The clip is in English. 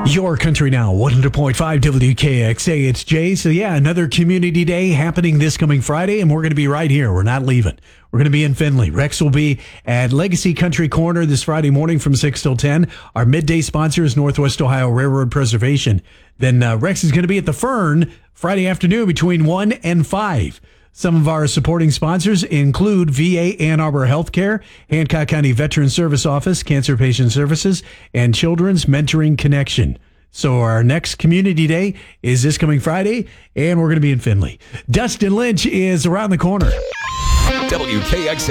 Your Country Now, 100.5 WKXA. It's Jay. So, another community day happening this coming Friday, and we're going to be right here. We're not leaving. We're going to be in Findlay. Rex will be at Legacy Country Corner this Friday morning from 6 till 10. Our midday sponsor is Northwest Ohio Railroad Preservation. Then Rex is going to be at the Fern Friday afternoon between 1 and 5. Some of our supporting sponsors include VA Ann Arbor Healthcare, Hancock County Veteran Service Office, Cancer Patient Services, and Children's Mentoring Connection. So our next community day is this coming Friday, and we're going to be in Findlay. Dustin Lynch is around the corner. WKXA.